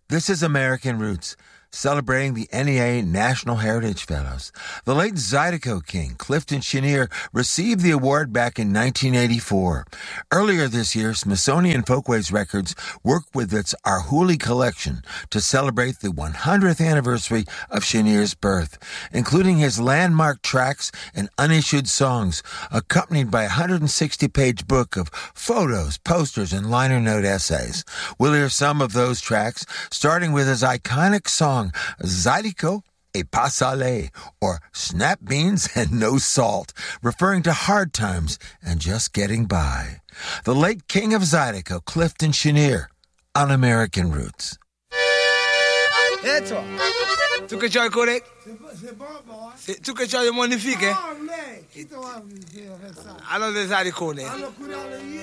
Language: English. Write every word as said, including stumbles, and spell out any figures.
This is American Roots, celebrating the N E A National Heritage Fellows. The late Zydeco king, Clifton Chenier, received the award back in nineteen eighty-four. Earlier this year, Smithsonian Folkways Records worked with its Arhoolie collection to celebrate the one hundredth anniversary of Chenier's birth, including his landmark tracks and unissued songs, accompanied by a one hundred sixty page book of photos, posters, and liner note essays. We'll hear some of those tracks, starting with his iconic song, Zydeco et pas salé, or Snap Beans and No Salt, referring to hard times and just getting by. The late king of Zydeco, Clifton Chenier, on American Roots. Et toi, tu que tu es correct? C'est bon, bon. Tu que tu es magnifique, hein? Oh, mais, qui te va faire ça? Alors, les Zydeco, né? Alors,